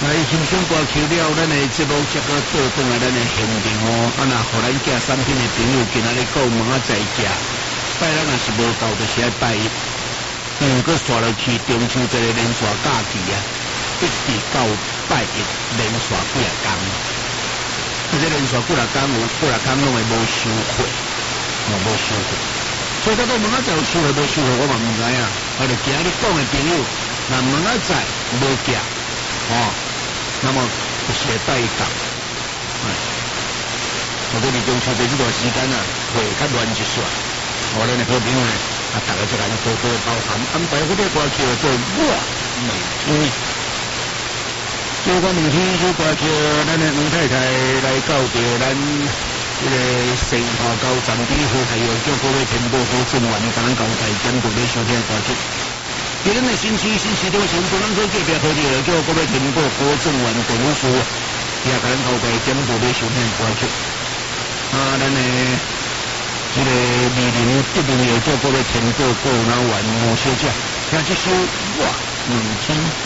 来欣赏歌曲了，咱的节目则个倒转来咱的现场哦。啊，那互咱寄产品的朋友今仔日购物啊在寄，拜咱若是无够，就是爱拜一。佫刷落去中秋节的连续假期啊，一直到拜一连续几啊天。啊，这连续几啊天有几啊天拢会无收货，无收货。所以他都问啊，在有收货无收货，我嘛唔知啊。我就今日讲的朋友，若问啊在无寄，哦。那么就是会拜一档，我讲你中秋节这段时间啊，会较乱一些。我咱的好朋友呢，大家就来多多包涵，安排好多歌曲做我每天。所以讲明天这歌曲，咱的吴太太来告别咱这个生活高站底下，还有叫各位全部好正完，咱交代监督咧收听歌曲。今日的星期六行，不能说这边和你叫各位听过郭正文董事，也可能交代监督咧收听歌曲。咱的这个李玲这边也叫各位听过过然后玩小姐，听这首我明天。